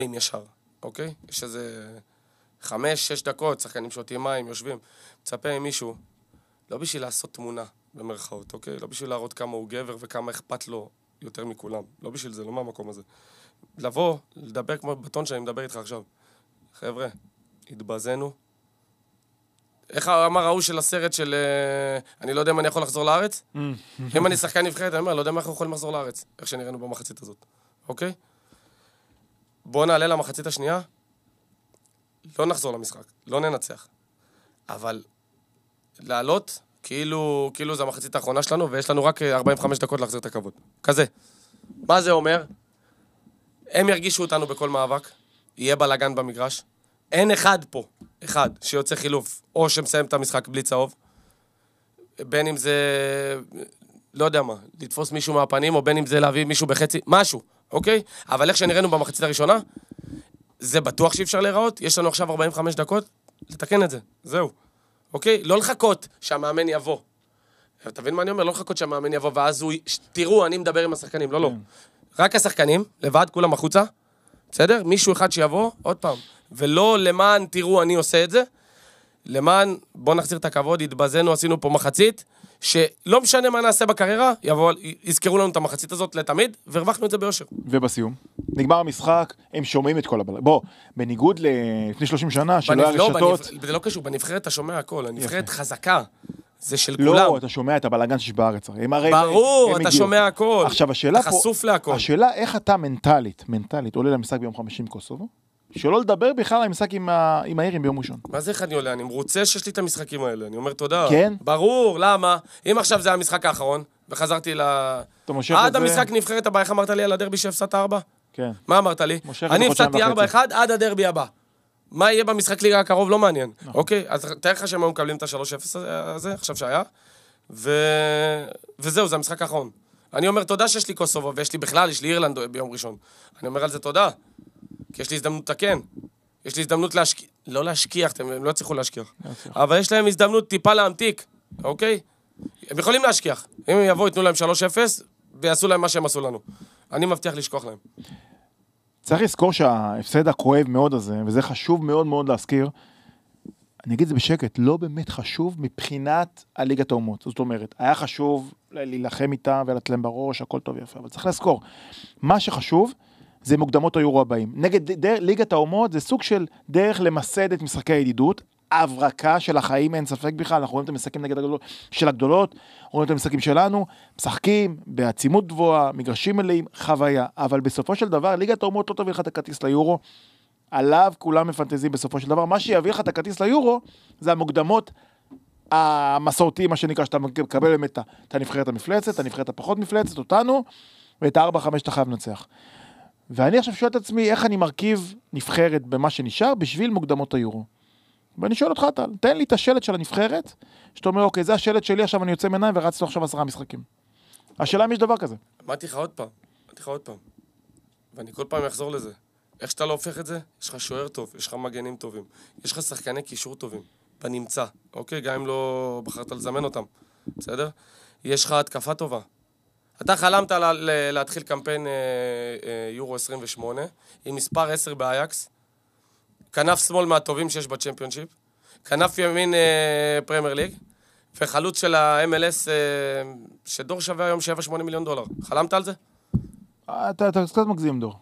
ישר, אוקיי? יש איזה 5-6 דקות, שחקנים שותים מים, יושבים. מצפה עם מישהו, לא בשביל לעשות תמונה, במרכאות, אוקיי? לא בשביל להראות כמה הוא גבר וכמה אכפת לו יותר מכולם. לא בשביל זה, לא מהמקום הזה. לבוא, לדבר כמו בטון שאני מדבר איתך עכשיו. חבר'ה, התבזנו. איך אמר ההוא של הסרט של... אני לא יודע אם אני יכול לחזור לארץ? אם אני שחקן נבחרת, אני אומר, לא יודע אם אנחנו יכולים לחזור לארץ. איך שנראינו במחצית הזאת. אוקיי? בואו נעלה למחצית השנייה. לא נחזור למשחק. לא ננצח. אבל לעלות, כאילו זה המחצית האחרונה שלנו, ויש לנו רק 45 דקות להחזיר את הכבוד. כזה. מה זה אומר? הם ירגישו אותנו בכל מאבק. יהיה בלגן במגרש. אין אחד פה, אחד, שיוצא חילוף, או שמסיים את המשחק בלי צהוב. בין אם זה, לא יודע מה, לתפוס מישהו מהפנים, או בין אם זה להביא מישהו בחצי, משהו, אוקיי? אבל איך שנראינו במחצית הראשונה, זה בטוח שאי אפשר להיראות. יש לנו עכשיו 45 דקות, לתקן את זה, זהו. אוקיי? לא לחכות שהמאמן יבוא. תבין מה אני אומר? לא לחכות שהמאמן יבוא, ואז הוא, תראו, אני מדבר עם השחקנים, לא. רק השחקנים, לבד, כולם החוצה, בסדר? מישהו אחד שיבוא, עוד פעם. ולא למען, תראו, אני עושה את זה, למען, בוא נחזיר את הכבוד, התבזנו, עשינו פה מחצית, שלא משנה מה נעשה בקריירה, יזכרו לנו את המחצית הזאת לתמיד, והרווחנו את זה ביושר. ובסיום, נגמר המשחק, הם שומעים את כל הבלגן. בוא, בניגוד לפני 30 שנה, שלא היה רשתות... זה לא קשור, בנבחרת אתה שומע הכל, הנבחרת חזקה, זה של כולם. לא, אתה שומע את הבלגן שיש בארץ. ברור, אתה שומע הכל. עכשיו, השאלה פה... אתה חשוף להכל. השאלה, איך אתה מנטלית, עולה למשחק ביום 50 קוסובו, שלא לדבר בכלל על המשחק עם האירים ביום ראשון. מה זה איך אני עולה? אני מרוצה שיש לי את המשחקים האלה. אני אומר תודה. כן? ברור, למה? אם עכשיו זה המשחק האחרון, וחזרתי עד המשחק נבחרת הבא, איך אמרת לי על הדרבי שהפסדת 4? כן. מה אמרת לי? אני הפסדתי 4-1 עד הדרבי הבא. מה יהיה במשחק ליגה הקרוב? לא מעניין. אוקיי? אז תאר לך שהם היו מקבלים את ה-3-0 הזה, עכשיו שהיה. וזהו, זה המשחק האחרון. אני אומר תודה שיש לי קוסובו, ויש לי בכלל, יש לי אירלנד ביום ראשון. אני אומר על זה תודה. כי יש לי הזדמנות לתקן. יש לי הזדמנות לא להשכיח, הם לא צריכו להשכיח. אבל יש להם הזדמנות טיפה להמתיק, אוקיי? הם יכולים להשכיח. אם הם יבואו, יתנו להם 3-0, ויעשו להם מה שהם עשו לנו. אני מבטיח לשכוח להם. צריך לזכור שההפסד הכואב מאוד הזה, וזה חשוב מאוד מאוד להזכיר, אני אגיד את זה בשקט, לא באמת חשוב מבחינת הליגת האומות. זאת אומרת, היה חשוב להילחם איתה ולתלם בראש, הכל טוב יפה, אבל צריך לזכור, מה שחשוב זה מוקדמות היורו הבאים. נגד ליגת האומות זה סוג של דרך למסד את משחקי הידידות, הברקה של החיים, אין ספק בכלל, אנחנו רואים את המשחקים נגד הגדולות, של הגדולות, רואים את המשחקים שלנו, משחקים בעצימות גבוהה, מגרשים מלאים, חוויה, אבל בסופו של דבר, ליגת האומות לא תביא לך את הכרטיס ליורו, עליו כולם מפנטזים בסופו של דבר, מה שיביא לך את הכרטיס ליורו, זה המוקדמות המסורתיים, מה שנקרא, שאתה מקבל באמת את הנבחרת המפלצת, הנבחרת הפחות מפלצת, אותנו, ואת ה-4-5 אתה חייב לנצח. ואני עכשיו שואל את עצמי, איך אני מרכיב נבחרת במה שנשאר, בשביל מוקדמות היורו. ואני שואל אותך, תן לי את השלט של הנבחרת, שאתה אומר, אוקיי, זה השלט שלי, עכשיו אני יוצא מעיניים, ורצתי עכשיו 10 משחקים. השאלה אם יש דבר כזה. אמרתי לך עוד פעם. ואני כל פעם אחזור לזה. איך שאתה לא הופך את זה, יש לך שוער טוב, יש לך מגנים טובים, יש לך שחקני קישור טובים, בנמצא, אוקיי? גם אם לא בחרת לזמן אותם, בסדר? יש לך התקפה טובה. אתה חלמת להתחיל קמפיין יורו 28, עם מספר 10 באייקס, כנף שמאל מהטובים שיש בצ'מפיונשיפ, כנף ימין פרמייר ליג, וחלוץ של ה-MLS, שדור שווה היום $7-8 מיליון. חלמת על זה? אתה קצת מגזים, דור.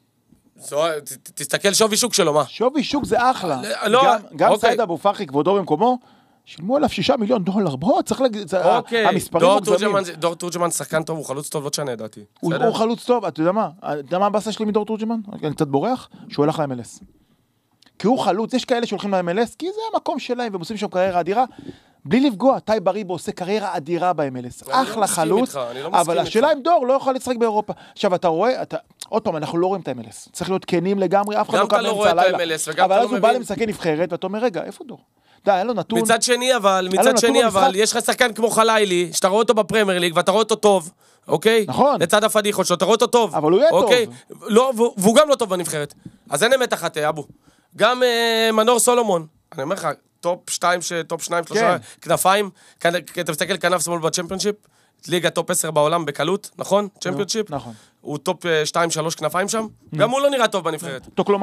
תסתכל שווי שוק שלו, מה? שווי שוק זה אחלה. גם סייד אבו פרחי, כבודו במקומו, שילמו עליו $6 מיליון. בוא, צריך להגיד, המספרים מוגזמים. דור תורג'מן שחקן טוב, הוא חלוץ טוב, לא תשנה, ידעתי. הוא חלוץ טוב, אתה יודע מה? אתה יודע מה הבאסה שלי מדור תורג'מן? אני קצת בורח, שהוא הולך ל-MLS. כי הוא חלוץ, יש כאלה שהולכים ל-MLS, כי זה המקום שלהם, והם עושים שם קריירה אדירה. בלי לפגוע, טי בריבו עושה קריירה אדירה ב-MLS. אחלה חלוץ, אבל השאלה עם דור לא יכול לשחק באירופה. עכשיו, אתה רואה, עוד פעם, אנחנו לא רואים את ה-MLS. צריך להיות כנים לגמרי, אף אחד לא קם באמצע הלילה. אבל אז הוא בא למשחקי נבחרת, ואתה אומר, רגע, איפה דור? די, אין לו נתון. מצד שני, אבל, יש לך שחקן כמו חלילי, שאתה רואה אותו בפרמייר ליג, ואתה רואה אותו טוב, אוקיי? נכון. לצד הפדיחות שלו, אתה רואה אותו טוב. אבל הוא יהיה טוב. לא, והוא גם לא טוב בנבחרת. אז אין אמת אחת, אבו. גם מנור סולומון, אני אומר לך, טופ 2, 3 כנפיים, אתה מסתכל כנף שמאל בצ'מפיונשיפ, ליגה טופ 10 בעולם בקלות, נכון? צ'מפיונשיפ. נכון. הוא טופ 2-3 כנפיים שם, גם הוא לא נראה טוב בנבחרת.